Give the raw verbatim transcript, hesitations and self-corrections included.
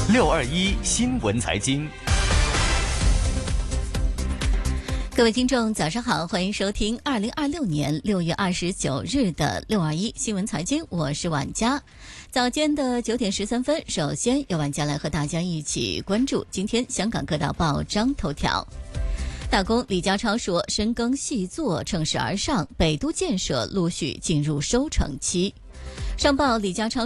六二一新闻财经。 各位听众早上好，欢迎收听二零二六年六月二十九日的六二一新闻财经，我是婉佳。早间的九点十三分，首先由婉佳来和大家一起关注今天香港各大报章头条。大公李家超说，深耕细作乘势而上，北都建设陆续进入收成期。上报李家超